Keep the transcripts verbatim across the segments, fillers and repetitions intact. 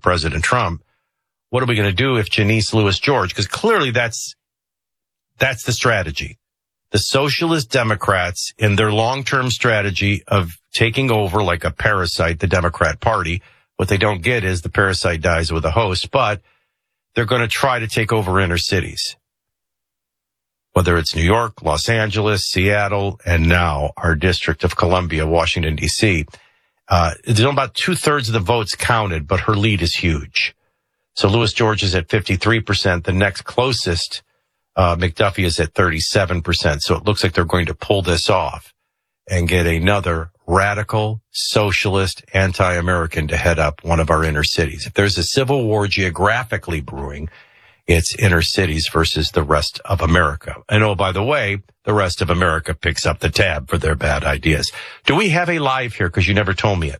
President Trump. What are we going to do if Janice Lewis George? Because clearly that's that's the strategy. The socialist Democrats, in their long-term strategy of taking over like a parasite, the Democrat Party, what they don't get is the parasite dies with a host, but they're going to try to take over inner cities. Whether it's New York, Los Angeles, Seattle, and now our District of Columbia, Washington, D C Uh, there's about two-thirds of the votes counted, but her lead is huge. So Lewis George is at fifty-three percent. The next closest, uh, McDuffie, is at thirty-seven percent. So it looks like they're going to pull this off and get another radical, socialist, anti-American to head up one of our inner cities. If there's a civil war geographically brewing, it's inner cities versus the rest of America. And oh, by the way, the rest of America picks up the tab for their bad ideas. Do we have a live here? Because you never told me it.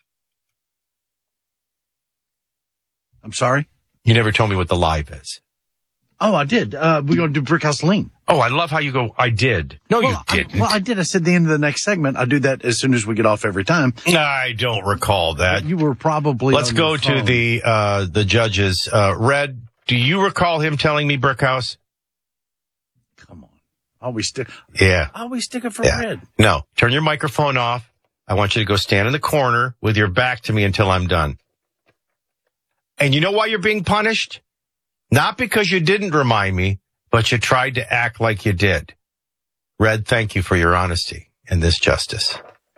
I'm sorry? You never told me what the live is. Oh, I did. Uh, we're going to do Brickhouse Lean. Oh, I love how you go, I did. No, well, you didn't. I, well, I did. I said the end of the next segment. I do that as soon as we get off every time. I don't recall that. You were probably Let's on go your to phone. the uh, the judges. Uh, Red, do you recall him telling me Brickhouse? Come on. Always stick. Yeah. Always stick it for yeah. Red. No, turn your microphone off. I want you to go stand in the corner with your back to me until I'm done. And you know why you're being punished? Not because you didn't remind me, but you tried to act like you did. Red, thank you for your honesty and this justice.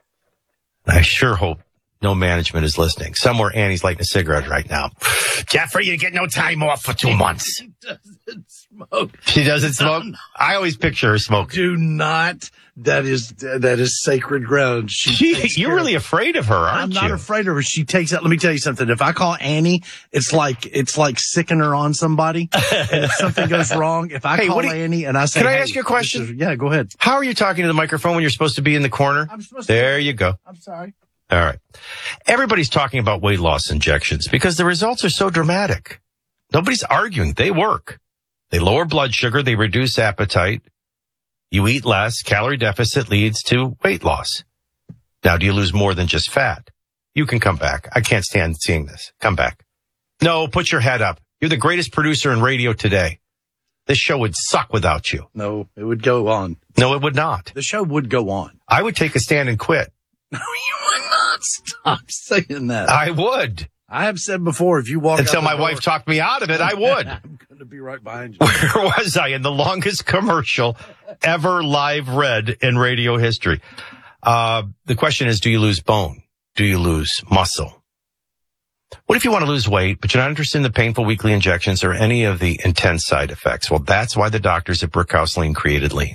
I sure hope no management is listening. Somewhere Annie's lighting a cigarette right now. Jeffrey, you get no time off for two months. She doesn't smoke. She doesn't smoke? I always picture her smoking. Do not. That is that is sacred ground. She She, you're really afraid of her, aren't I'm you? not afraid of her. She takes it. Let me tell you something. If I call Annie, it's like it's like sicking her on somebody. And if something goes wrong, if I Hey, call what do you- Annie and I say, Can I hey, ask you a question? this is- yeah, go ahead. How are you talking to the microphone when you're supposed to be in the corner? I'm supposed There to. you go. I'm sorry. All right. Everybody's talking about weight loss injections because the results are so dramatic. Nobody's arguing. They work. They lower blood sugar. They reduce appetite. You eat less. Calorie deficit leads to weight loss. Now, do you lose more than just fat? You can come back. I can't stand seeing this. Come back. No, put your head up. You're the greatest producer in radio today. This show would suck without you. No, it would go on. No, it would not. The show would go on. I would take a stand and quit. No, you would not. Stop saying that. I would. I have said before, if you walk Until out my the door, wife talked me out of it, I would. I'm going to be right behind you. Where was I in the longest commercial ever live read in radio history? Uh, the question is, do you lose bone? Do you lose muscle? What if you want to lose weight, but you're not interested in the painful weekly injections or any of the intense side effects? Well, that's why the doctors at Brickhouse Lean created Lean.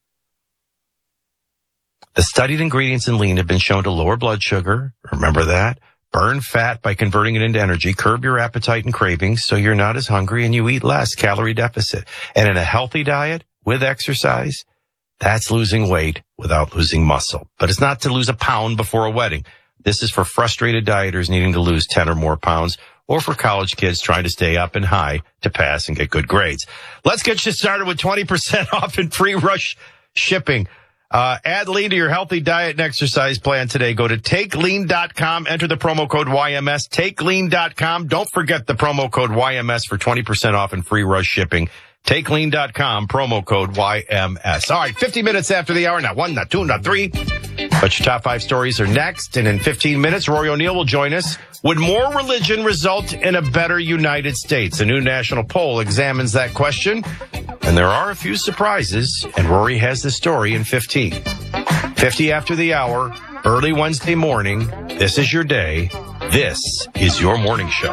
The studied ingredients in Lean have been shown to lower blood sugar. Remember that? Burn fat by converting it into energy, curb your appetite and cravings so you're not as hungry and you eat less, calorie deficit. And in a healthy diet with exercise, that's losing weight without losing muscle. But it's not to lose a pound before a wedding. This is for frustrated dieters needing to lose ten or more pounds, or for college kids trying to stay up and high to pass and get good grades. Let's get you started with twenty percent off and free rush shipping. Uh, add Lean to your healthy diet and exercise plan today. Go to take lean dot com. Enter the promo code Y M S. take lean dot com. Don't forget the promo code Y M S for twenty percent off and free rush shipping. take lean dot com, promo code Y M S. All right, fifty minutes after the hour. Not one, not two, not three. But your top five stories are next. And in fifteen minutes, Rory O'Neill will join us. Would more religion result in a better United States? A new national poll examines that question. And there are a few surprises. And Rory has the story in fifteen. fifty after the hour, early Wednesday morning. This is your day. This is your morning show.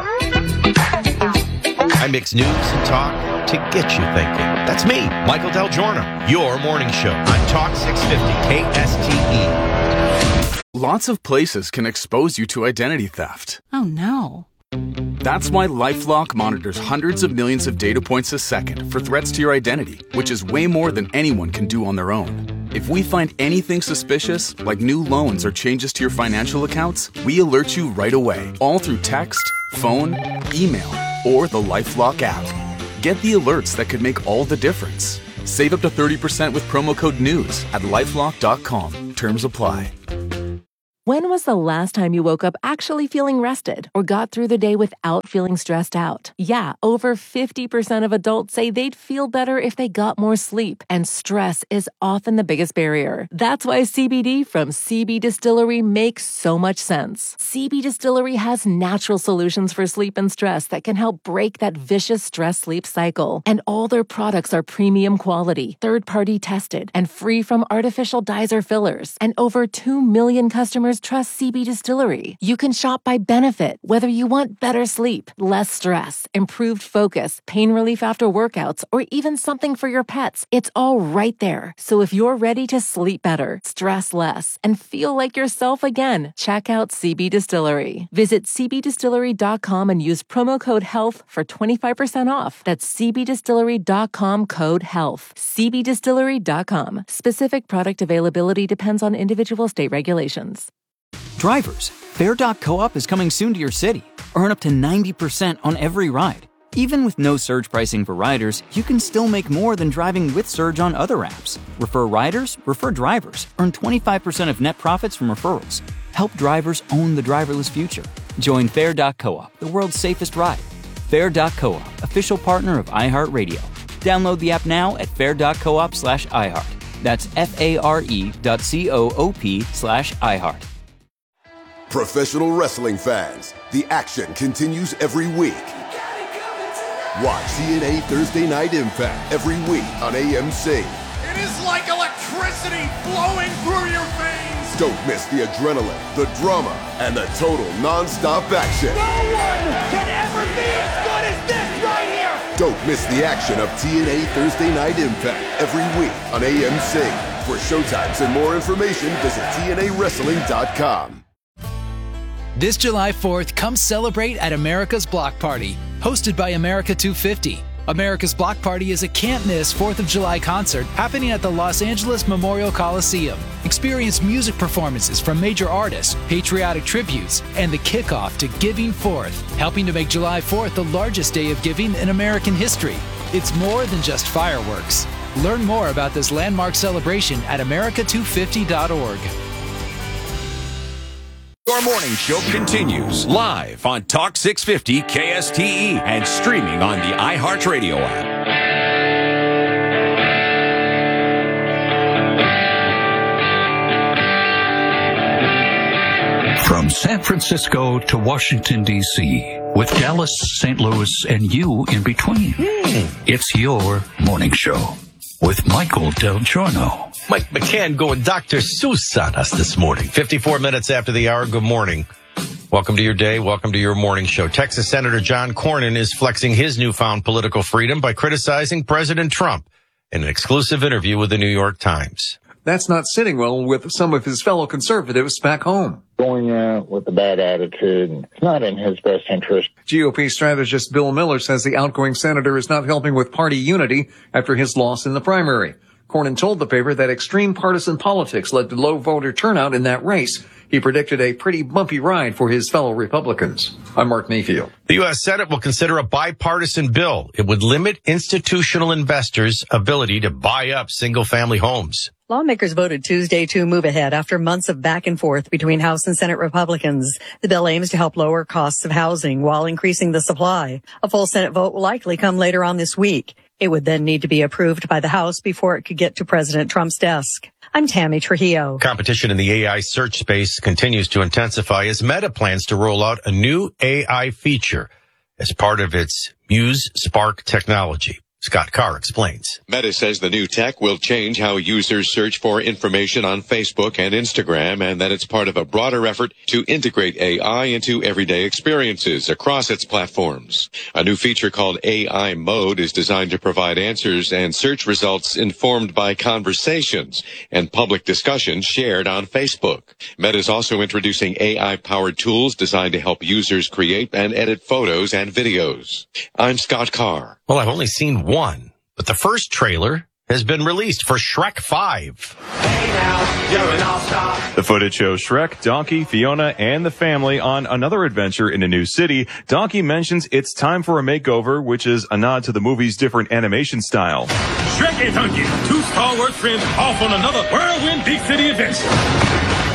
I mix news and talk to get you thinking. That's me, Michael Del Giorno, your morning show on Talk six fifty K S T E. Lots of places can expose you to identity theft. Oh, no. That's why LifeLock monitors hundreds of millions of data points a second for threats to your identity, which is way more than anyone can do on their own. If we find anything suspicious, like new loans or changes to your financial accounts, we alert you right away, all through text, phone, email, or the LifeLock app. Get the alerts that could make all the difference. Save up to thirty percent with promo code NEWS at lifelock dot com. Terms apply. When was the last time you woke up actually feeling rested or got through the day without feeling stressed out? Yeah, over fifty percent of adults say they'd feel better if they got more sleep, and stress is often the biggest barrier. That's why C B D from C B Distillery makes so much sense. C B Distillery has natural solutions for sleep and stress that can help break that vicious stress-sleep cycle. And all their products are premium quality, third-party tested, and free from artificial dyes or fillers. And over two million customers trust C B Distillery. You can shop by benefit, whether you want better sleep, less stress, improved focus, pain relief after workouts, or even something for your pets. It's all right there. So if you're ready to sleep better, stress less, and feel like yourself again, check out C B Distillery. Visit c b distillery dot com and use promo code HEALTH for twenty-five percent off. That's c b distillery dot com code HEALTH. c b distillery dot com. Specific product availability depends on individual state regulations. Drivers, Fare dot coop is coming soon to your city. Earn up to ninety percent on every ride. Even with no surge pricing for riders, you can still make more than driving with Surge on other apps. Refer riders, refer drivers. Earn twenty-five percent of net profits from referrals. Help drivers own the driverless future. Join Fare dot coop, the world's safest ride. Fare dot coop, official partner of iHeartRadio. Download the app now at fare dot coop slash iHeart. That's F-A-R-E dot C-O-O-P slash iHeart. Professional wrestling fans, the action continues every week. Watch T N A Thursday Night Impact every week on A M C. It is like electricity flowing through your veins. Don't miss the adrenaline, the drama, and the total non-stop action. No one can ever be as good as this right here. Don't miss the action of T N A Thursday Night Impact every week on A M C. For showtimes and more information, visit T N A wrestling dot com. This July fourth, come celebrate at America's Block Party, hosted by America two fifty. America's Block Party is a can't-miss fourth of July concert happening at the Los Angeles Memorial Coliseum. Experience music performances from major artists, patriotic tributes, and the kickoff to Giving Fourth, helping to make July fourth the largest day of giving in American history. It's more than just fireworks. Learn more about this landmark celebration at america two fifty dot org. Your morning show continues live on Talk six fifty K S T E and streaming on the iHeartRadio app. From San Francisco to Washington, D C, with Dallas, Saint Louis, and you in between, mm. It's your morning show with Michael Del Giorno. Mike McCann going Doctor Seuss on us this morning. fifty-four minutes after the hour. Good morning. Welcome to your day. Welcome to your morning show. Texas Senator John Cornyn is flexing his newfound political freedom by criticizing President Trump in an exclusive interview with the New York Times. That's not sitting well with some of his fellow conservatives back home. Going out with a bad attitude, it's not in his best interest. G O P strategist Bill Miller says the outgoing senator is not helping with party unity after his loss in the primary. Cornyn told the paper that extreme partisan politics led to low voter turnout in that race. He predicted a pretty bumpy ride for his fellow Republicans. I'm Mark Mayfield. The U S Senate will consider a bipartisan bill. It would limit institutional investors' ability to buy up single-family homes. Lawmakers voted Tuesday to move ahead after months of back and forth between House and Senate Republicans. The bill aims to help lower costs of housing while increasing the supply. A full Senate vote will likely come later on this week. It would then need to be approved by the House before it could get to President Trump's desk. I'm Tammy Trujillo. Competition in the A I search space continues to intensify as Meta plans to roll out a new A I feature as part of its Muse Spark technology. Scott Carr explains. Meta says the new tech will change how users search for information on Facebook and Instagram, and that it's part of a broader effort to integrate A I into everyday experiences across its platforms. A new feature called A I Mode is designed to provide answers and search results informed by conversations and public discussions shared on Facebook. Meta is also introducing A I-powered tools designed to help users create and edit photos and videos. I'm Scott Carr. Well, I've only seen one, but the first trailer has been released for Shrek five. Hey now, you're an all-star. The footage shows Shrek, Donkey, Fiona, and the family on another adventure in a new city. Donkey mentions it's time for a makeover, which is a nod to the movie's different animation style. Shrek and Donkey, two Star Wars friends off on another whirlwind big city adventure.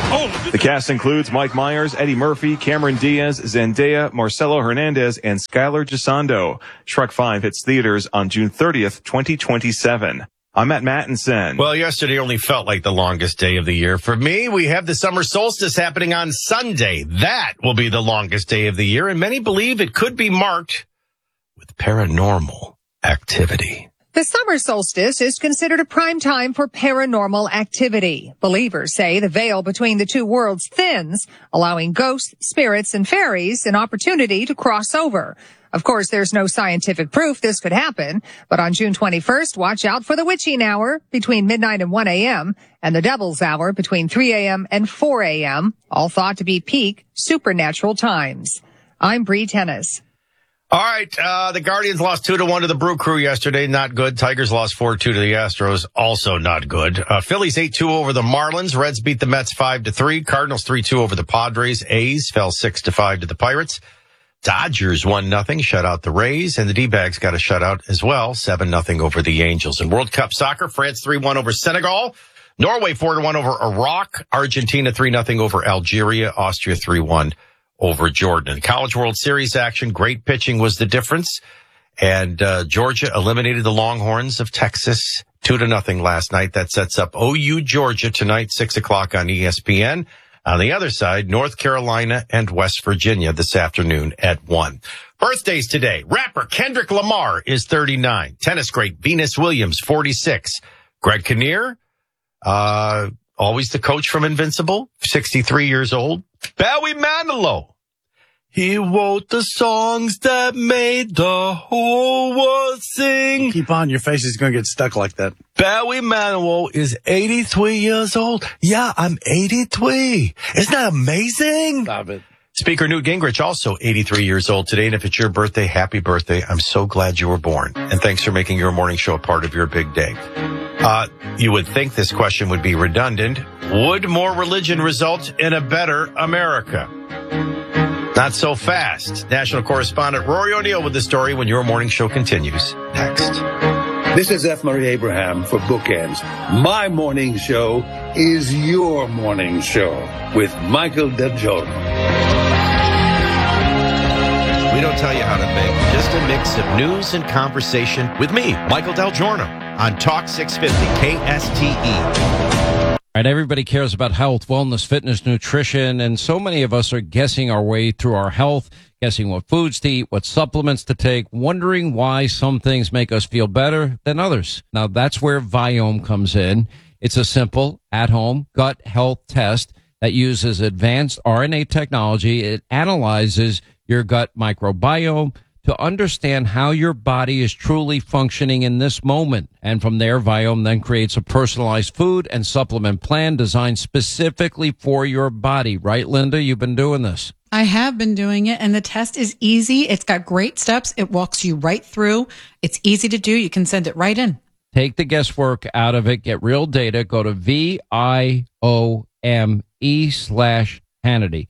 The cast includes Mike Myers, Eddie Murphy, Cameron Diaz, Zendaya, Marcelo Hernandez, and Skylar Gisondo. Shrek five hits theaters on June thirtieth, twenty twenty-seven. I'm Matt Mattinson. Well, yesterday only felt like the longest day of the year. For me, we have the summer solstice happening on Sunday. That will be the longest day of the year, and many believe it could be marked with paranormal activity. The summer solstice is considered a prime time for paranormal activity. Believers say the veil between the two worlds thins, allowing ghosts, spirits, and fairies an opportunity to cross over. Of course, there's no scientific proof this could happen, but on June twenty-first, watch out for the witching hour between midnight and one a.m. and the devil's hour between three a.m. and four a.m., all thought to be peak supernatural times. I'm Bree Tennis. All right, uh, the Guardians lost two to one to the Brew Crew yesterday. Not good. Tigers lost four two to the Astros. Also not good. Uh, Phillies eight two over the Marlins. Reds beat the Mets five to three. Cardinals three two over the Padres. A's fell six to five to the Pirates. Dodgers one nothing, shut out the Rays, and the D-Bags got a shutout as well, seven nothing over the Angels. In World Cup soccer, France three one over Senegal, Norway four to one over Iraq, Argentina three nothing over Algeria, Austria three one over Jordan. In College World Series action, great pitching was the difference, and uh, Georgia eliminated the Longhorns of Texas two to nothing last night. That sets up O U Georgia tonight, six o'clock on E S P N. On the other side, North Carolina and West Virginia this afternoon at one. Birthdays today. Rapper Kendrick Lamar is thirty-nine. Tennis great Venus Williams, forty-six. Greg Kinnear, uh, always the coach from Invincible, sixty-three years old. Bowie Manilow. He wrote the songs that made the whole world sing. Keep on, your face is going to get stuck like that. Bowie Manilow is eighty-three years old. Yeah, I'm eighty-three. Isn't that amazing? Stop it. Speaker Newt Gingrich, also eighty-three years old today. And if it's your birthday, happy birthday. I'm so glad you were born. And thanks for making your morning show a part of your big day. Uh, you would think this question would be redundant. Would more religion result in a better America? Not so fast. National correspondent Rory O'Neill with the story when your morning show continues next. This is F. Murray Abraham for Bookends. My morning show is your morning show with Michael Del Giorno. We don't tell you how to think, just a mix of news and conversation with me, Michael Del Giorno, on Talk six fifty K S T E. Right, everybody cares about health, wellness, fitness, nutrition, and so many of us are guessing our way through our health, guessing what foods to eat, what supplements to take, wondering why some things make us feel better than others. Now, that's where Viome comes in. It's a simple, at-home gut health test that uses advanced R N A technology. It analyzes your gut microbiome to understand how your body is truly functioning in this moment. And from there, Viome then creates a personalized food and supplement plan designed specifically for your body. Right, Linda? You've been doing this. I have been doing it, and the test is easy. It's got great steps. It walks you right through. It's easy to do. You can send it right in. Take the guesswork out of it. Get real data. Go to V I O M E slash Hannity.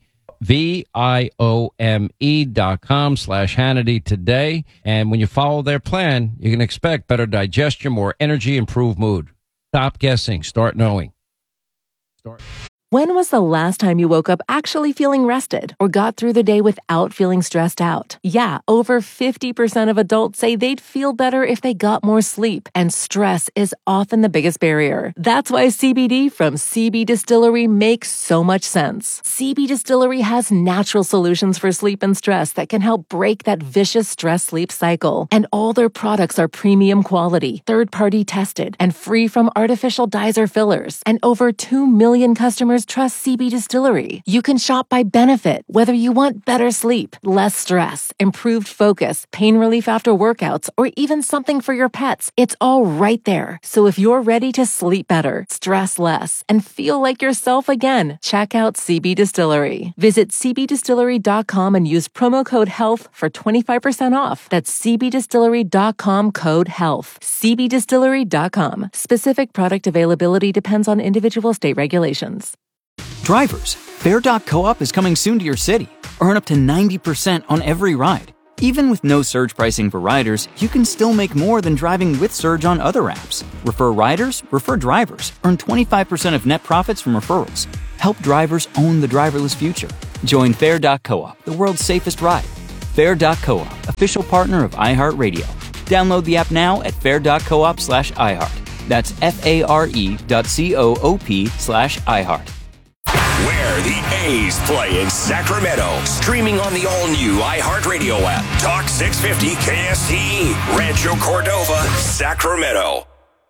V-I-O-M-E dot com slash Hannity today. And when you follow their plan, you can expect better digestion, more energy, improved mood. Stop guessing. Start knowing. Start. When was the last time you woke up actually feeling rested or got through the day without feeling stressed out? Yeah, over fifty percent of adults say they'd feel better if they got more sleep, and stress is often the biggest barrier. That's why C B D from C B Distillery makes so much sense. C B Distillery has natural solutions for sleep and stress that can help break that vicious stress-sleep cycle. And all their products are premium quality, third-party tested, and free from artificial dyes or fillers. And over two million customers trust C B Distillery. You can shop by benefit, whether you want better sleep, less stress, improved focus, pain relief after workouts, or even something for your pets. It's all right there. So if you're ready to sleep better, stress less, and feel like yourself again, check out C B Distillery. Visit C B distillery dot com and use promo code HEALTH for twenty-five percent off. That's C B distillery dot com code HEALTH. C B distillery dot com. Specific product availability depends on individual state regulations. Drivers, Bear Dot Co-op is coming soon to your city. Earn up to ninety percent on every ride. Even with no surge pricing for riders, you can still make more than driving with surge on other apps. Refer riders, refer drivers. Earn twenty-five percent of net profits from referrals. Help drivers own the driverless future. Join Fair dot coop, the world's safest ride. Fair dot coop, official partner of iHeartRadio. Download the app now at fair dot coop slash iHeart. That's F-A-R-E dot C-O-O-P slash iHeart. Where the A's play in Sacramento. Streaming on the all-new iHeartRadio app. Talk six fifty K S T E. Rancho Cordova, Sacramento.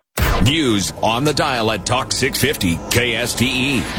News on the dial at Talk six fifty K S T E.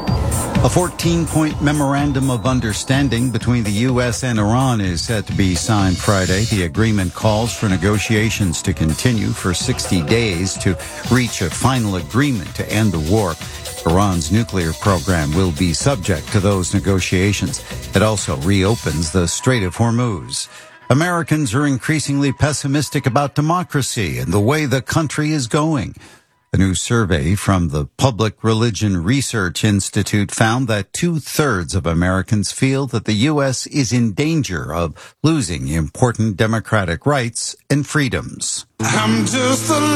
A fourteen-point memorandum of understanding between the U S and Iran is set to be signed Friday. The agreement calls for negotiations to continue for sixty days to reach a final agreement to end the war. Iran's nuclear program will be subject to those negotiations. It also reopens the Strait of Hormuz. Americans are increasingly pessimistic about democracy and the way the country is going. A new survey from the Public Religion Research Institute found that two-thirds of Americans feel that the U S is in danger of losing important democratic rights and freedoms. I'm just a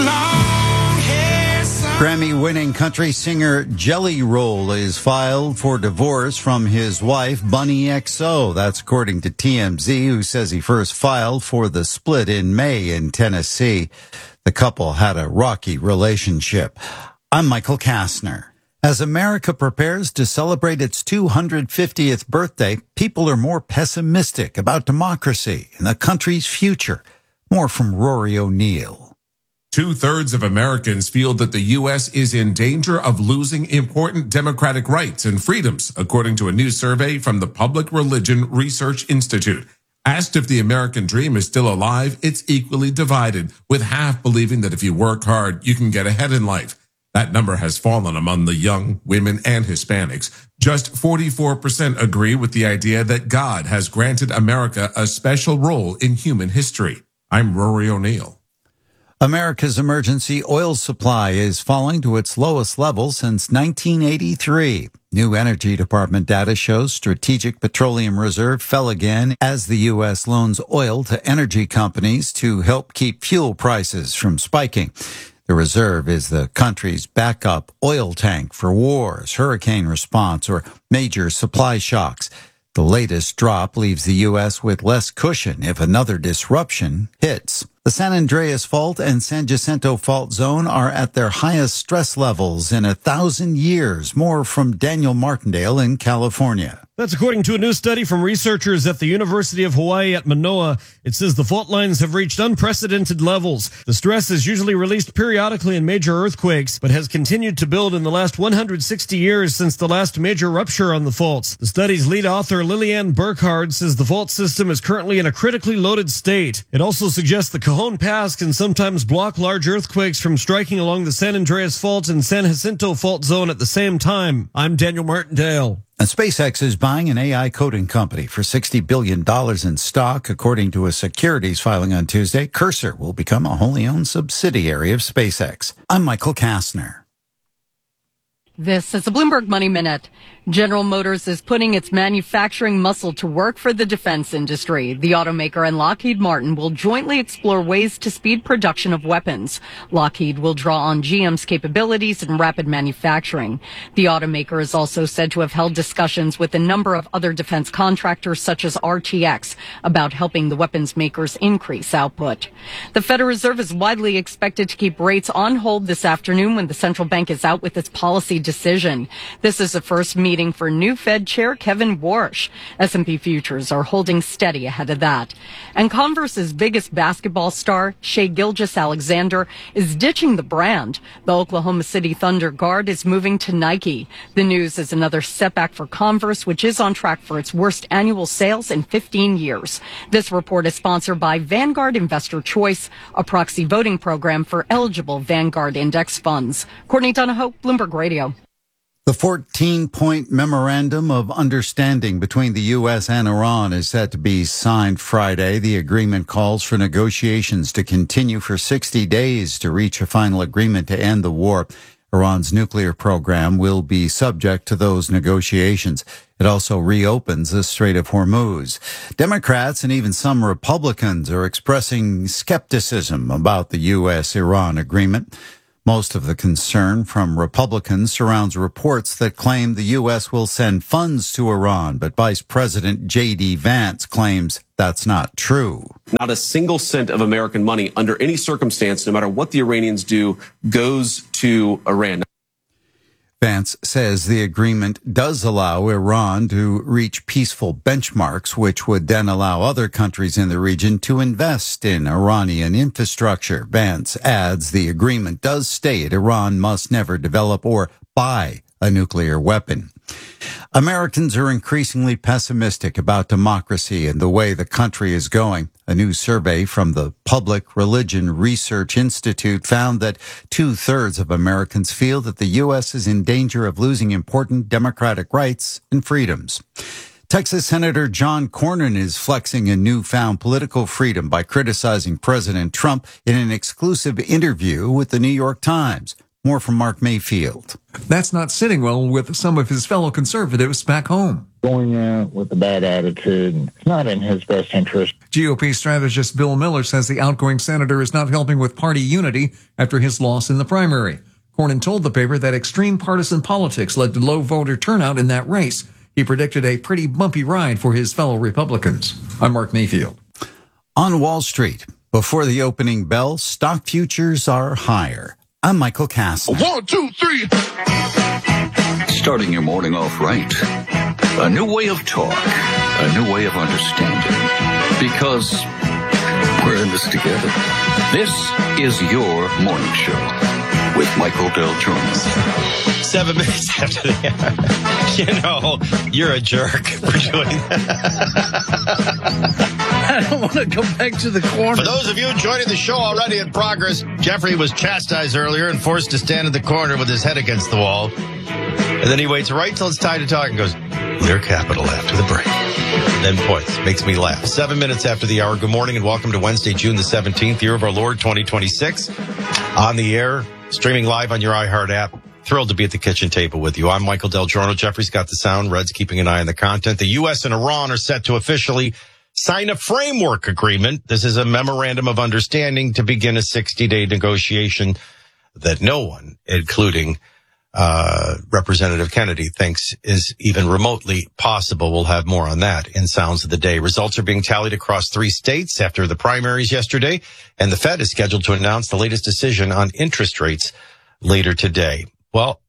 long-haired son. Grammy-winning country singer Jelly Roll is filed for divorce from his wife, Bunny X O. That's according to T M Z, who says he first filed for the split in May in Tennessee. The couple had a rocky relationship. I'm Michael Kastner. As America prepares to celebrate its two hundred fiftieth birthday, people are more pessimistic about democracy and the country's future. More from Rory O'Neill. Two-thirds of Americans feel that the U S is in danger of losing important democratic rights and freedoms, according to a new survey from the Public Religion Research Institute. Asked if the American dream is still alive, it's equally divided, with half believing that if you work hard, you can get ahead in life. That number has fallen among the young, women, and Hispanics. Just forty-four percent agree with the idea that God has granted America a special role in human history. I'm Rory O'Neill. America's emergency oil supply is falling to its lowest level since nineteen eighty-three. New Energy Department data shows Strategic Petroleum Reserve fell again as the U S loans oil to energy companies to help keep fuel prices from spiking. The reserve is the country's backup oil tank for wars, hurricane response, or major supply shocks. The latest drop leaves the U S with less cushion if another disruption hits. The San Andreas Fault and San Jacinto Fault Zone are at their highest stress levels in a thousand years. More from Daniel Martindale in California. That's according to a new study from researchers at the University of Hawaii at Manoa. It says the fault lines have reached unprecedented levels. The stress is usually released periodically in major earthquakes, but has continued to build in the last one hundred sixty years since the last major rupture on the faults. The study's lead author, Lillian Burkhardt, says the fault system is currently in a critically loaded state. It also suggests the Cajon Pass can sometimes block large earthquakes from striking along the San Andreas Fault and San Jacinto Fault Zone at the same time. I'm Daniel Martindale. And SpaceX is buying an A I coding company for sixty billion dollars in stock. According to a securities filing on Tuesday, Cursor will become a wholly owned subsidiary of SpaceX. I'm Michael Kastner. This is a Bloomberg Money Minute. General Motors is putting its manufacturing muscle to work for the defense industry. The automaker and Lockheed Martin will jointly explore ways to speed production of weapons. Lockheed will draw on G M's capabilities in rapid manufacturing. The automaker is also said to have held discussions with a number of other defense contractors, such as R T X, about helping the weapons makers increase output. The Federal Reserve is widely expected to keep rates on hold this afternoon when the central bank is out with its policy decision. This is the first meeting for new Fed Chair Kevin Warsh. S and P futures are holding steady ahead of that. And Converse's biggest basketball star, Shai Gilgeous-Alexander, is ditching the brand. The Oklahoma City Thunder guard is moving to Nike. The news is another setback for Converse, which is on track for its worst annual sales in fifteen years. This report is sponsored by Vanguard Investor Choice, a proxy voting program for eligible Vanguard index funds. Courtney Donahoe, Bloomberg Radio. The fourteen-point memorandum of understanding between the U S and Iran is set to be signed Friday. The agreement calls for negotiations to continue for sixty days to reach a final agreement to end the war. Iran's nuclear program will be subject to those negotiations. It also reopens the Strait of Hormuz. Democrats and even some Republicans are expressing skepticism about the U S Iran agreement. Most of the concern from Republicans surrounds reports that claim the U S will send funds to Iran, but Vice President J D Vance claims that's not true. Not a single cent of American money under any circumstance, no matter what the Iranians do, goes to Iran. Vance says the agreement does allow Iran to reach peaceful benchmarks, which would then allow other countries in the region to invest in Iranian infrastructure. Vance adds the agreement does state Iran must never develop or buy a nuclear weapon. Americans are increasingly pessimistic about democracy and the way the country is going. A new survey from the Public Religion Research Institute found that two-thirds of Americans feel that the U S is in danger of losing important democratic rights and freedoms. Texas Senator John Cornyn is flexing a newfound political freedom by criticizing President Trump in an exclusive interview with the New York Times. More from Mark Mayfield. That's not sitting well with some of his fellow conservatives back home. Going out with a bad attitude, it's not in his best interest. G O P strategist Bill Miller says the outgoing senator is not helping with party unity after his loss in the primary. Cornyn told the paper that extreme partisan politics led to low voter turnout in that race. He predicted a pretty bumpy ride for his fellow Republicans. I'm Mark Mayfield. On Wall Street, before the opening bell, stock futures are higher. I'm Michael Cass. One, two, three. Starting your morning off right. A new way of talk. A new way of understanding. Because we're in this together. This is your morning show with Michael Del Giorno. Seven minutes after the hour. You know, you're a jerk for doing that. I don't want to go back to the corner. For those of you joining the show already in progress, Jeffrey was chastised earlier and forced to stand in the corner with his head against the wall. And then he waits right till it's time to talk and goes, clear capital after the break. Then points. Makes me laugh. Seven minutes after the hour. Good morning and welcome to Wednesday, June the seventeenth, year of our Lord, twenty twenty-six. On the air, streaming live on your iHeart app. Thrilled to be at the kitchen table with you. I'm Michael Del Giorno. Jeffrey's got the sound. Red's keeping an eye on the content. The U S and Iran are set to officially sign a framework agreement. This is a memorandum of understanding to begin a sixty-day negotiation that no one, including uh Representative Kennedy, thinks is even remotely possible. We'll have more on that in Sounds of the Day. Results are being tallied across three states after the primaries yesterday, and the Fed is scheduled to announce the latest decision on interest rates later today. Well,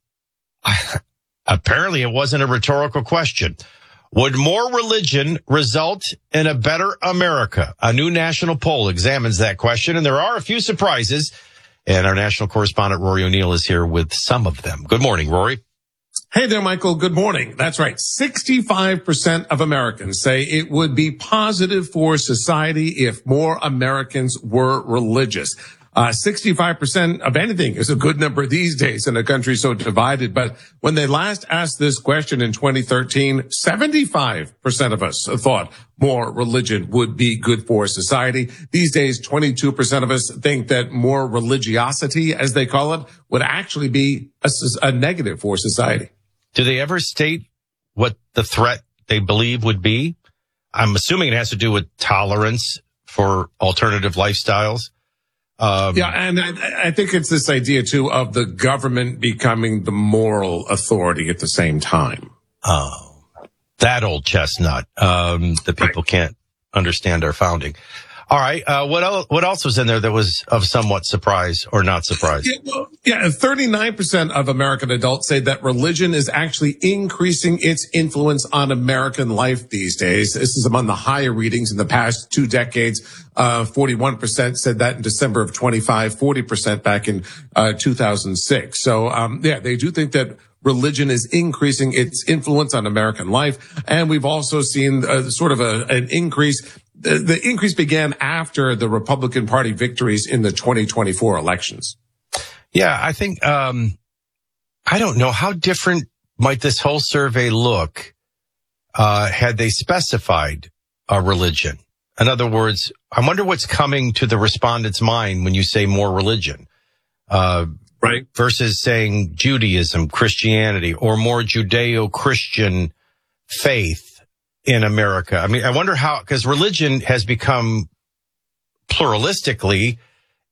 apparently it wasn't a rhetorical question. Would more religion result in a better America? A new national poll examines that question, and there are a few surprises. And our national correspondent, Rory O'Neill, is here with some of them. Good morning, Rory. Hey there, Michael. Good morning. That's right. sixty-five percent of Americans say it would be positive for society if more Americans were religious. Uh, sixty-five percent of anything is a good number these days in a country so divided. But when they last asked this question in twenty thirteen, seventy-five percent of us thought more religion would be good for society. These days, twenty-two percent of us think that more religiosity, as they call it, would actually be a, a negative for society. Do they ever state what the threat they believe would be? I'm assuming it has to do with tolerance for alternative lifestyles. Um, yeah, and I, I think it's this idea, too, of the government becoming the moral authority at the same time. Oh, that old chestnut um, that people right. can't understand our founding. All right, uh, what else, what else was in there that was of somewhat surprise or not surprise? Yeah, well, yeah, thirty-nine percent of American adults say that religion is actually increasing its influence on American life these days. This is among the higher readings in the past two decades. Uh, forty-one percent said that in December of twenty-five, forty percent back in uh, two thousand six. So, um, yeah, they do think that religion is increasing its influence on American life. And we've also seen uh, sort of a, an increase. The, the increase began after the Republican Party victories in the twenty twenty-four elections. Yeah, I think, um, I don't know, how different might this whole survey look, uh, had they specified a religion? In other words, I wonder what's coming to the respondent's mind when you say more religion, uh, right? Versus saying Judaism, Christianity, or more Judeo-Christian faith in America. I mean, I wonder how, because religion has become pluralistically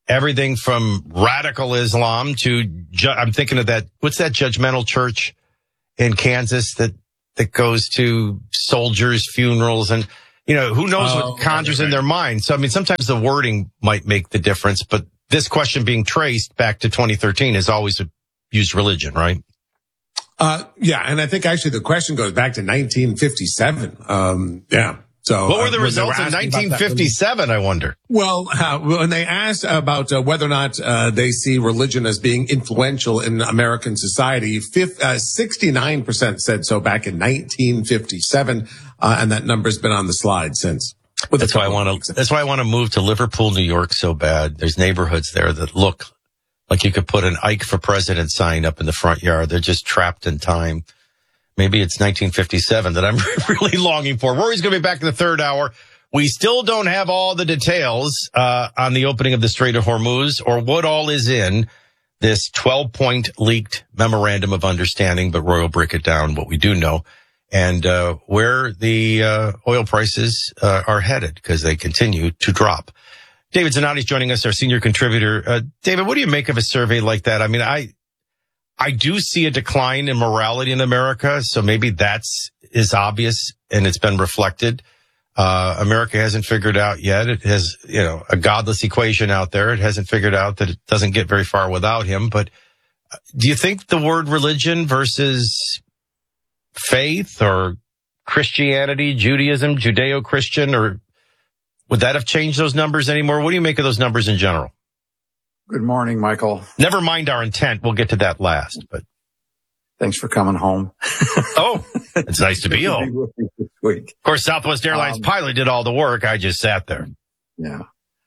everything from radical Islam to, ju- I'm thinking of that, what's that judgmental church in Kansas that, that goes to soldiers' funerals and, you know, who knows Oh, what conjures right. in their mind. So, I mean, sometimes the wording might make the difference, but this question being traced back to twenty thirteen has always used religion, right? Uh, yeah, and I think actually the question goes back to nineteen fifty-seven. Um, yeah. So What were the uh, when they were results in asking about nineteen that- fifty-seven, I wonder? Well, uh, when they asked about uh, whether or not uh, they see religion as being influential in American society, fifth, uh, sixty-nine percent said so back in nineteen fifty-seven, uh, and that number's been on the slide since. That's why I want to. That's why I want to move to Liverpool, New York, so bad. There's neighborhoods there that look like you could put an Ike for President sign up in the front yard. They're just trapped in time. Maybe it's nineteen fifty-seven that I'm really longing for. Rory's going to be back in the third hour. We still don't have all the details uh, on the opening of the Strait of Hormuz or what all is in this twelve-point leaked memorandum of understanding, but Roy will break it down, what we do know, and uh where the uh oil prices uh, are headed, because they continue to drop. David Zanotti is joining us, our senior contributor. Uh, David, what do you make of a survey like that? I mean, I I do see a decline in morality in America, so maybe that's is obvious and it's been reflected. Uh America hasn't figured out yet. It has, you know, a godless equation out there. It hasn't figured out that it doesn't get very far without him. But do you think the word religion versus faith or Christianity, Judaism, Judeo-Christian, or would that have changed those numbers anymore? What do you make of those numbers in general? Good morning, Michael. Never mind our intent. We'll get to that last, but thanks for coming home. Oh, it's nice to be home. Of course, Southwest Airlines Um, pilot did all the work. I just sat there. Yeah.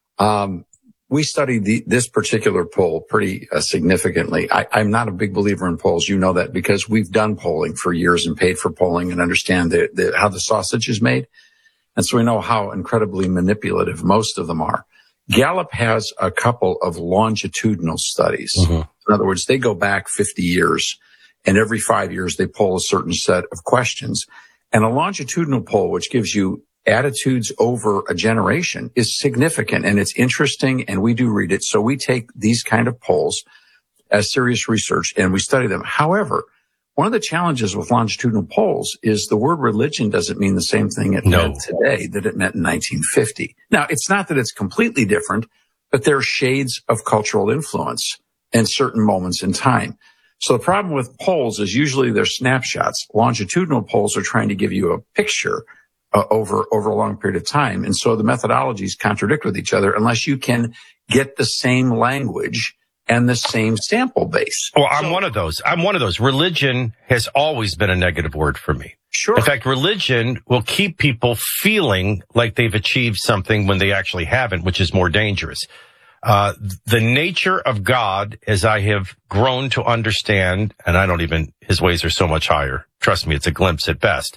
Um, we studied the, this particular poll pretty uh, significantly. I, I'm not a big believer in polls. You know that because we've done polling for years and paid for polling and understand the, the, how the sausage is made. And so we know how incredibly manipulative most of them are. Gallup has a couple of longitudinal studies. Mm-hmm. In other words, they go back fifty years, and every five years they poll a certain set of questions. And a longitudinal poll, which gives you attitudes over a generation, is significant, and it's interesting, and we do read it. So we take these kind of polls as serious research, and we study them. However, one of the challenges with longitudinal polls is the word religion doesn't mean the same thing it No. meant today that it meant in nineteen fifty. Now, it's not that it's completely different, but there are shades of cultural influence in certain moments in time. So the problem with polls is usually they're snapshots. Longitudinal polls are trying to give you a picture uh, over, over a long period of time. And so the methodologies contradict with each other unless you can get the same language and the same sample base. Well, I'm one of those. I'm one of those. Religion has always been a negative word for me. Sure. In fact, religion will keep people feeling like they've achieved something when they actually haven't, which is more dangerous. Uh, the nature of God, as I have grown to understand, and I don't even, his ways are so much higher. Trust me, it's a glimpse at best.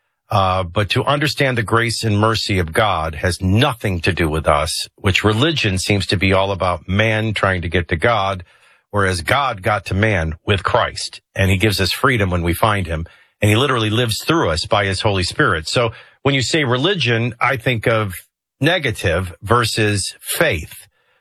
Uh, but to understand the grace and mercy of God has nothing to do with us, which religion seems to be all about man trying to get to God, whereas God got to man with Christ, and he gives us freedom when we find him, and he literally lives through us by his Holy Spirit. So when you say religion, I think of negative versus faith.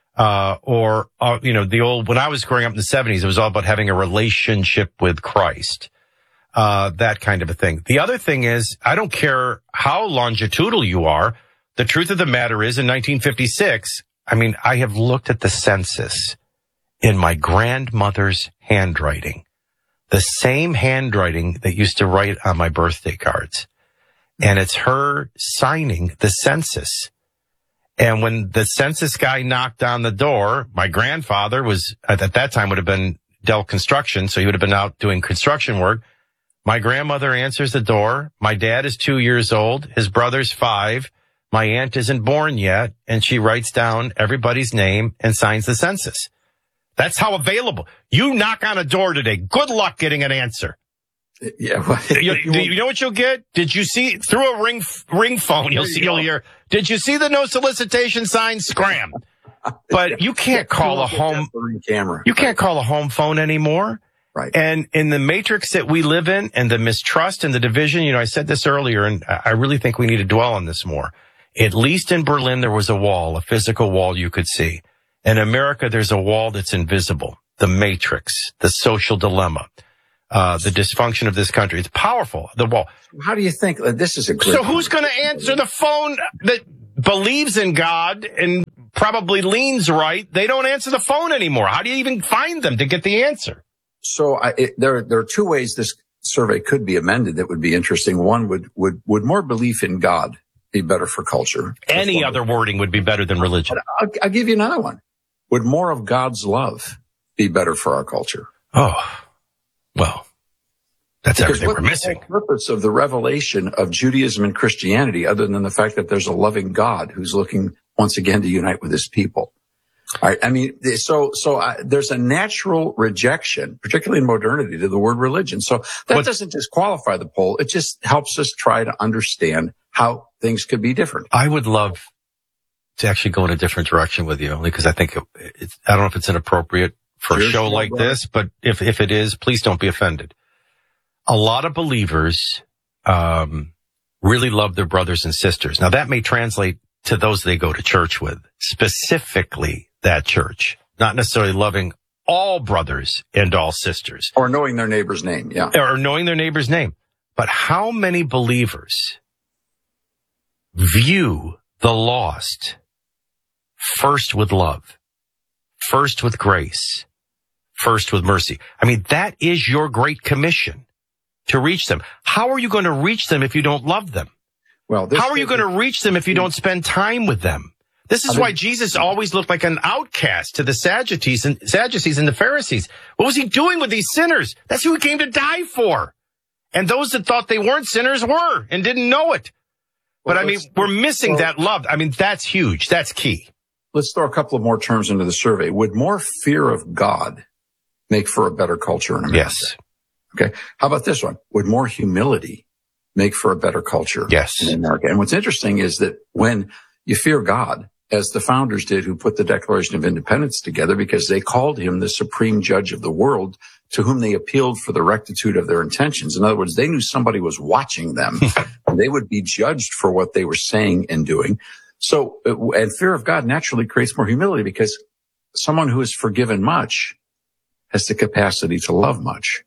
Uh, or, uh, you know, the old, when I was growing up in the seventies, it was all about having a relationship with Christ. Uh, that kind of a thing. The other thing is, I don't care how longitudinal you are. The truth of the matter is, in nineteen fifty-six, I mean, I have looked at the census in my grandmother's handwriting, the same handwriting that used to write on my birthday cards. And it's her signing the census. And when the census guy knocked on the door, my grandfather was, at that time would have been Dell Construction, so he would have been out doing construction work. My grandmother answers the door. My dad is two years old. His brother's five. My aunt isn't born yet. And she writes down everybody's name and signs the census. That's how available. You knock on a door today. Good luck getting an answer. Yeah. Well, you, you, you know what you'll get? Did you see through a ring ring phone? You'll see. You'll hear. Did you see the no solicitation sign? Scram. But you can't call a home camera. You can't call a home phone anymore. Right. And in the matrix that we live in, and the mistrust and the division, you know, I said this earlier, and I really think we need to dwell on this more. At least in Berlin, there was a wall, a physical wall you could see. In America, there's a wall that's invisible. The matrix, the social dilemma, uh, the dysfunction of this country. It's powerful, the wall. How do you think uh, this is a great So who's going to answer the phone that believes in God and probably leans right? They don't answer the phone anymore. How do you even find them to get the answer? So I, it, there, there are two ways this survey could be amended that would be interesting. One would, would, would more belief in God be better for culture? Any other wording would be better than religion. I'll, I'll give you another one. Would more of God's love be better for our culture? Oh, well, that's because everything we're missing. The purpose of the revelation of Judaism and Christianity, other than the fact that there's a loving God who's looking once again to unite with his people. All right. I mean, so, so uh, there's a natural rejection, particularly in modernity, to the word religion. So that what, doesn't disqualify the poll. It just helps us try to understand how things could be different. I would love to actually go in a different direction with you, only because I think it, it's, I don't know if it's inappropriate for sure, a show sure, like brother. this, but if, if it is, please don't be offended. A lot of believers, um, really love their brothers and sisters. Now that may translate to those they go to church with, specifically that church, not necessarily loving all brothers and all sisters. Or knowing their neighbor's name, yeah. Or knowing their neighbor's name. But how many believers view the lost first with love, first with grace, first with mercy? I mean, that is your great commission, to reach them. How are you going to reach them if you don't love them? Well, how are you going to reach them if you don't spend time with them? This is why Jesus always looked like an outcast to the Sadducees and Sadducees and the Pharisees. What was he doing with these sinners? That's who he came to die for. And those that thought they weren't sinners were and didn't know it. But well, I mean, we're missing so, that love. I mean, that's huge. That's key. Let's throw a couple of more terms into the survey. Would more fear of God make for a better culture in America? Yes. Okay. How about this one? Would more humility make for a better culture yes. in America? And what's interesting is that when you fear God, as the founders did who put the Declaration of Independence together, because they called him the supreme judge of the world, to whom they appealed for the rectitude of their intentions. In other words, they knew somebody was watching them and they would be judged for what they were saying and doing. So, and fear of God naturally creates more humility, because someone who is forgiven much has the capacity to love much.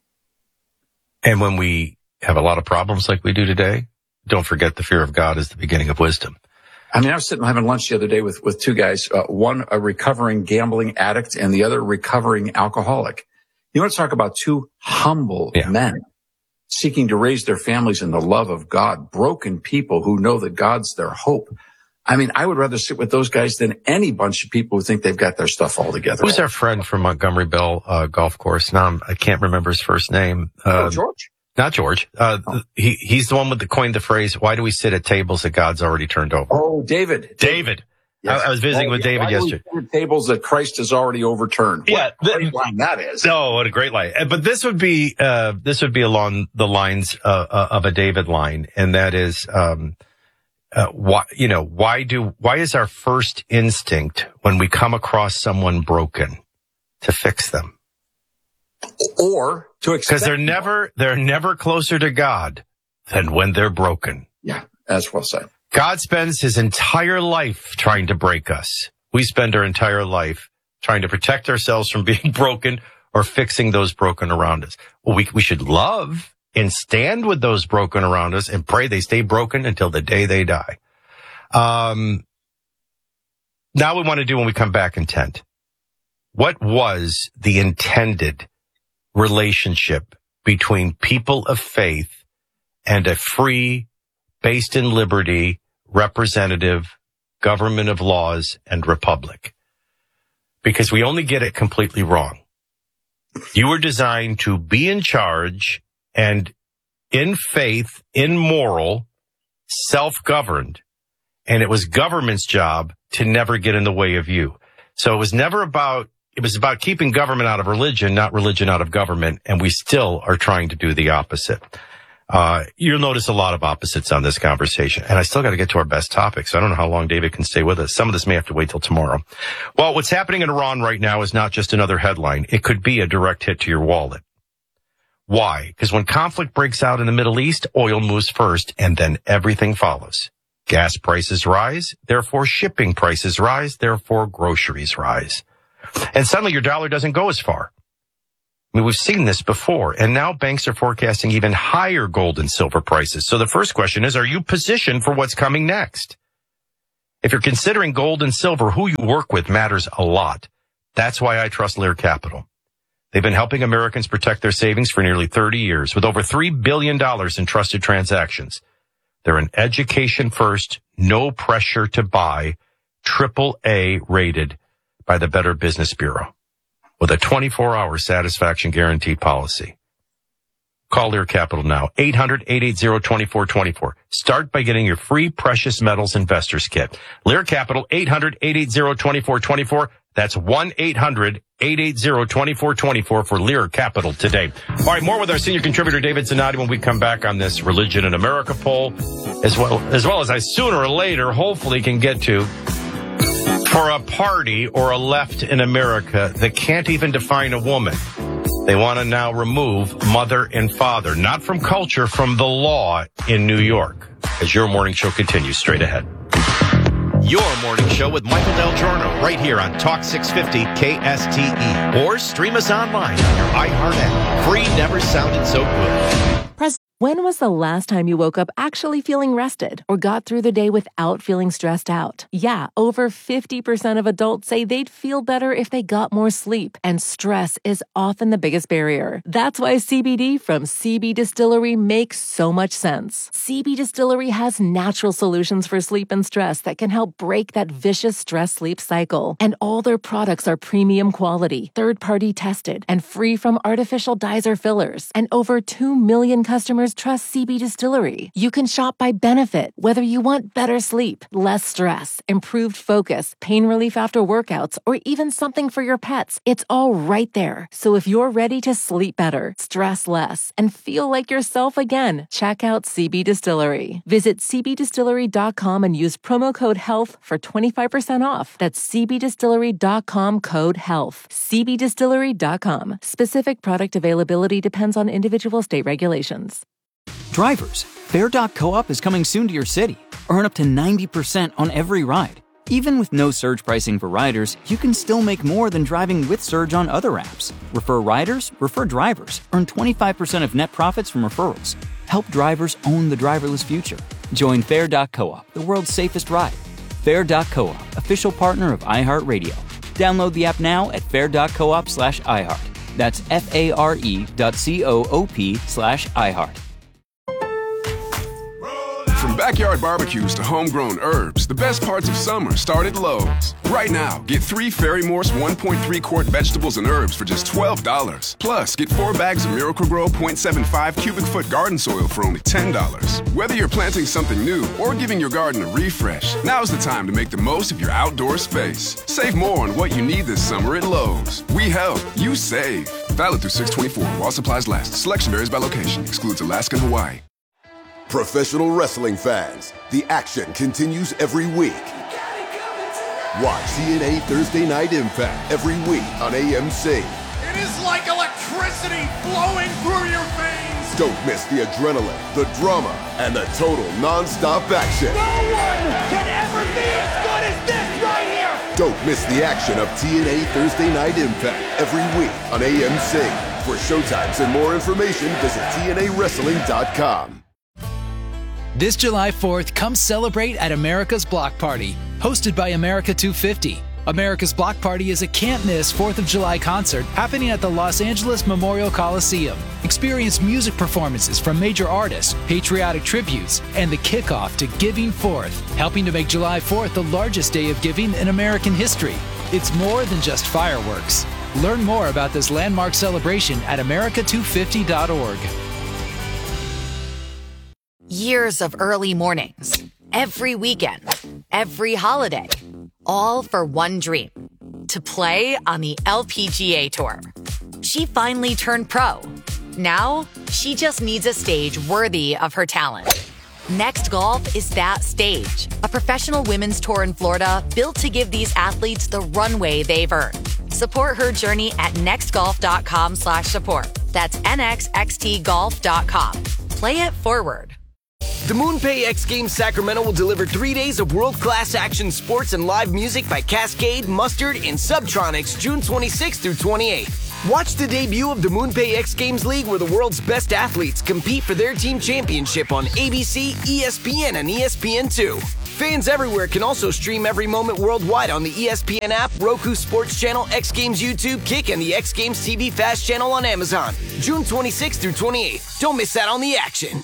And when we have a lot of problems like we do today, don't forget the fear of God is the beginning of wisdom. I mean, I was sitting having lunch the other day with, with two guys, uh, one a recovering gambling addict and the other recovering alcoholic. You want to talk about two humble yeah. men seeking to raise their families in the love of God, broken people who know that God's their hope. I mean, I would rather sit with those guys than any bunch of people who think they've got their stuff all together. Who's our friend from Montgomery Bell uh, Golf Course? Now, I'm, I can't remember his first name. Uh, oh, George? Not George. Uh, oh. he, he's the one with the coined the phrase, why do we sit at tables that God's already turned over? Oh, David. David. Yes. I, I was visiting oh, with yeah. David why yesterday. Do we sit at tables that Christ has already overturned. Yeah. What a great line that is. Oh, what a great line. But this would be, uh, this would be along the lines uh, uh, of a David line. And that is, um, uh, why, you know, why do, why is our first instinct when we come across someone broken to fix them? Or to expect. Because they're never, they're never closer to God than when they're broken. Yeah, that's well said. God spends his entire life trying to break us. We spend our entire life trying to protect ourselves from being broken or fixing those broken around us. Well, we, we should love and stand with those broken around us and pray they stay broken until the day they die. Um, now we want to do when we come back intent. What was the intended relationship between people of faith and a free, based in liberty, representative government of laws and republic? Because we only get it completely wrong. You were designed to be in charge and in faith, in moral, self-governed, and it was government's job to never get in the way of you. So it was never about It was about keeping government out of religion, not religion out of government, and we still are trying to do the opposite. Uh, you'll notice a lot of opposites on this conversation, and I still got to get to our best topic, so I don't know how long David can stay with us. Some of this may have to wait till tomorrow. Well, what's happening in Iran right now is not just another headline. It could be a direct hit to your wallet. Why? Because when conflict breaks out in the Middle East, oil moves first, and then everything follows. Gas prices rise, therefore shipping prices rise, therefore groceries rise. And suddenly your dollar doesn't go as far. I mean, we've seen this before, and now banks are forecasting even higher gold and silver prices. So the first question is, are you positioned for what's coming next? If you're considering gold and silver, who you work with matters a lot. That's why I trust Lear Capital. They've been helping Americans protect their savings for nearly thirty years with over three billion dollars in trusted transactions. They're an education first, no pressure to buy, triple A rated by the Better Business Bureau with a twenty-four hour satisfaction guarantee policy. Call Lear Capital now, eight hundred, eight eight zero, two four two four. Start by getting your free Precious Metals Investors Kit. Lear Capital, eight hundred, eight eight zero, two four two four. That's one eight hundred, eight eight zero, two four two four for Lear Capital today. All right, more with our senior contributor, David Zanotti, when we come back on this Religion in America poll, as well as, well as I sooner or later hopefully can get to. For a party or a left in America that can't even define a woman, they want to now remove mother and father, not from culture, from the law in New York. As your morning show continues straight ahead. Your morning show with Michael Del Giorno right here on Talk six fifty K S T E. Or stream us online on your iHeart app. Free never sounded so good. When was the last time you woke up actually feeling rested or got through the day without feeling stressed out? Yeah, over fifty percent of adults say they'd feel better if they got more sleep, and stress is often the biggest barrier. That's why C B D from C B Distillery makes so much sense. C B Distillery has natural solutions for sleep and stress that can help break that vicious stress-sleep cycle. And all their products are premium quality, third-party tested, and free from artificial dyes or fillers. And over two million customers trust C B Distillery. You can shop by benefit, whether you want better sleep, less stress, improved focus, pain relief after workouts, or even something for your pets. It's all right there. So if you're ready to sleep better, stress less, and feel like yourself again, check out C B Distillery. Visit c b distillery dot com and use promo code HEALTH for twenty-five percent off. That's c b distillery dot com code HEALTH. c b distillery dot com. Specific product availability depends on individual state regulations. Drivers, Fair dot coop is coming soon to your city. Earn up to ninety percent on every ride. Even with no surge pricing for riders, you can still make more than driving with surge on other apps. Refer riders, refer drivers. Earn twenty-five percent of net profits from referrals. Help drivers own the driverless future. Join Fair dot coop, the world's safest ride. Fair dot coop, official partner of iHeartRadio. Download the app now at fair dot coop slash iHeart. That's F-A-R-E dot C-O-O-P slash iHeart. From backyard barbecues to homegrown herbs, the best parts of summer start at Lowe's. Right now, get three Fairy Morse one point three quart vegetables and herbs for just twelve dollars. Plus, get four bags of Miracle-Gro point seven five cubic foot garden soil for only ten dollars. Whether you're planting something new or giving your garden a refresh, now's the time to make the most of your outdoor space. Save more on what you need this summer at Lowe's. We help, you save. Valid through six twenty-four while supplies last. Selection varies by location. Excludes Alaska and Hawaii. Professional wrestling fans, the action continues every week. Watch T N A Thursday Night Impact every week on A M C. It is like electricity flowing through your veins. Don't miss the adrenaline, the drama, and the total non-stop action. No one can ever be as good as this right here. Don't miss the action of T N A Thursday Night Impact every week on A M C. For showtimes and more information, visit T N A wrestling dot com. This July fourth, come celebrate at America's Block Party, hosted by America two fifty. America's Block Party is a can't-miss fourth of July concert happening at the Los Angeles Memorial Coliseum. Experience music performances from major artists, patriotic tributes, and the kickoff to Giving Fourth, helping to make July fourth the largest day of giving in American history. It's more than just fireworks. Learn more about this landmark celebration at america two fifty dot org. Years of early mornings, every weekend, every holiday, all for one dream, to play on the L P G A Tour. She finally turned pro. Now, she just needs a stage worthy of her talent. Next Golf is that stage, a professional women's tour in Florida built to give these athletes the runway they've earned. Support her journey at nextgolf.com slash support. That's N X X T golf dot com. Play it forward. The MoonPay X Games Sacramento will deliver three days of world-class action sports and live music by Cascade, Mustard, and Subtronics June twenty-sixth through twenty-eighth. Watch the debut of the MoonPay X Games League, where the world's best athletes compete for their team championship on A B C, E S P N, and E S P N two. Fans everywhere can also stream every moment worldwide on the E S P N app, Roku Sports Channel, X Games YouTube, Kick, and the X Games T V Fast Channel on Amazon. June twenty-sixth through twenty-eighth. Don't miss out on the action.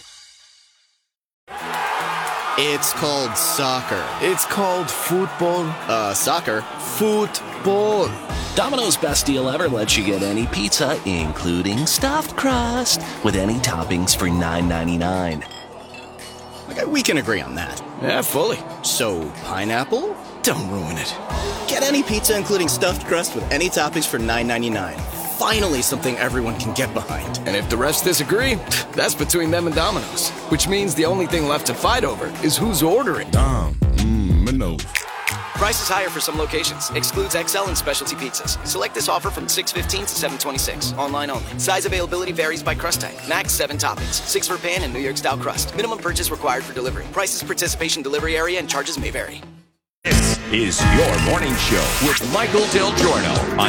It's called soccer. It's called football. Uh, soccer. Football. Domino's best deal ever lets you get any pizza, including stuffed crust, with any toppings for nine ninety-nine. Okay, we can agree on that. Yeah, fully. So, pineapple? Don't ruin it. Get any pizza, including stuffed crust, with any toppings for nine ninety-nine. Finally, something everyone can get behind. And if the rest disagree, that's between them and Domino's. Which means the only thing left to fight over is who's ordering. Dom, mmm, no. Price is higher for some locations. Excludes X L and specialty pizzas. Select this offer from six fifteen to seven twenty-six. Online only. Size availability varies by crust type. Max seven toppings. Six for pan and New York style crust. Minimum purchase required for delivery. Prices, participation, delivery area, and charges may vary. This is your morning show with Michael Del Giorno on